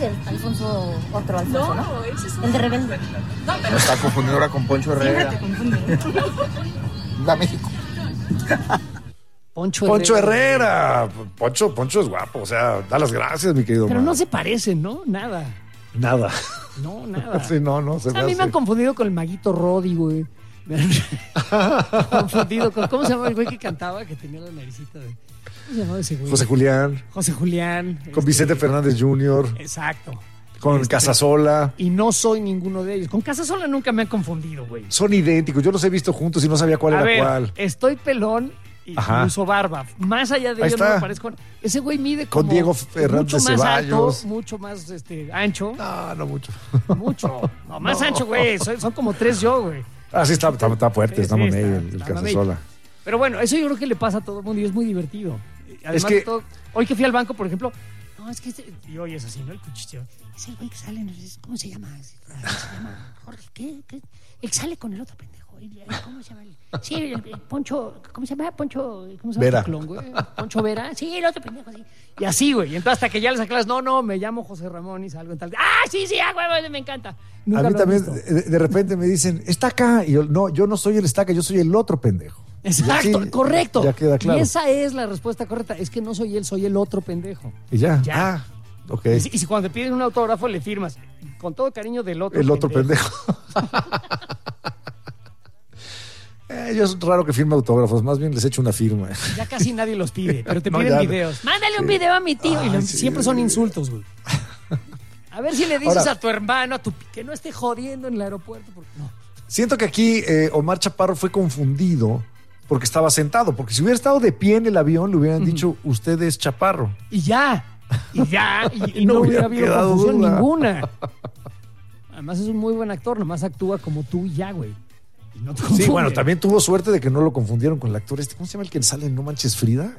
el Alfonso, otro Alfonso, ¿no? No, ese es el de Rebelde. No, pero... Me está confundiendo ahora con Poncho Herrera. Siempre te confunden. Da México. Poncho Herrera. Poncho es guapo, o sea, da las gracias, mi querido. Pero man. no se parecen, ¿no? Nada. Nada. No, nada. Sí, no, se O sea, a mí me han confundido con el maguito Roddy, güey. Me han confundido con... ¿Cómo se llama el güey que cantaba? Que tenía la naricita de... ¿Cómo se llamaba ese güey? José Julián. Con Vicente Fernández Jr. Exacto. Con Casasola. Y no soy ninguno de ellos. Con Casasola nunca me han confundido, güey. Son idénticos. Yo los he visto juntos y no sabía cuál era cuál. Estoy pelón y uso barba. Más allá de ello no me parezco. Ese güey mide como... Con Diego Fernández mucho más Ceballos. alto, mucho más ancho. No mucho. Mucho. No, más ancho, güey. Son como 3 yo, güey. Ah, sí, está fuerte. Está mamey el está Casasola. Pero bueno, eso yo creo que le pasa a todo el mundo y es muy divertido. Además que... de todo, hoy que fui al banco, por ejemplo, no, es que y hoy es así, ¿no? El cuchicheo. Es el güey que sale, ¿cómo se llama? Jorge, ¿qué? El que sale con el otro pendejo. ¿Cómo se llama? Sí, el Poncho, ¿cómo se llama? Poncho, ¿cómo se llama? Vera. Clon, güey? Poncho Vera. Sí, el otro pendejo, sí. Y así, güey. Y entonces hasta que ya les aclaras, no, me llamo José Ramón y salgo en tal. ¡Ah, sí, güey, me encanta! Nunca a mí también, de repente me dicen, está acá. Y yo no soy el estaca, yo soy el otro pendejo. Exacto, así, correcto. Ya queda claro. Y esa es la respuesta correcta. Es que no soy él, soy el otro pendejo. Y ya. Ya. Ok. Y si cuando te piden un autógrafo le firmas con todo cariño del otro El otro pendejo. Yo es raro que firme autógrafos, más bien les echo una firma. Ya casi nadie los pide, pero te piden videos. Mándale un video a mi tío. Siempre son insultos, güey. A ver si le dices a tu hermano, que no esté jodiendo en el aeropuerto. No. Siento que aquí Omar Chaparro fue confundido porque estaba sentado, porque si hubiera estado de pie en el avión le hubieran dicho, usted es Chaparro. Y no hubiera habido confusión ninguna. Además es un muy buen actor, nomás actúa como tú y ya, güey. No sí, bueno, también tuvo suerte de que no lo confundieron con el actor ¿cómo se llama el que sale en No Manches Frida?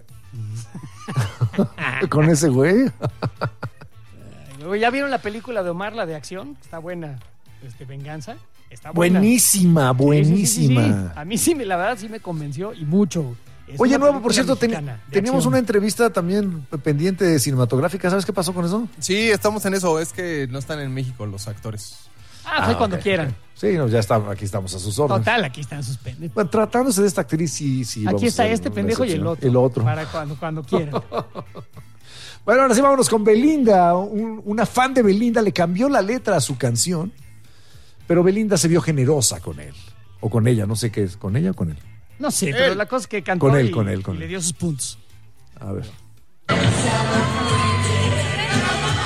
Con ese güey. ¿Ya vieron la película de Omar, la de acción? Está buena. Venganza. Está buena. Buenísima. Sí. A mí sí, la verdad sí me convenció y mucho. Oye, Nuevo, por cierto, teníamos una entrevista también pendiente de cinematográfica. ¿Sabes qué pasó con eso? Sí, estamos en eso. Es que no están en México los actores. Cuando quieran. Sí, ya está, aquí estamos a sus órdenes. Total, aquí están sus pendejos. Bueno, tratándose de esta actriz, sí. Aquí está este pendejo y el otro. El otro. Para cuando quieran. Bueno, ahora sí vámonos con Belinda. Una fan de Belinda le cambió la letra a su canción, pero Belinda se vio generosa con él. O con ella, no sé qué es. ¿Con ella o con él? No sé, pero la cosa es que cantó con él. Le dio sus puntos. A ver.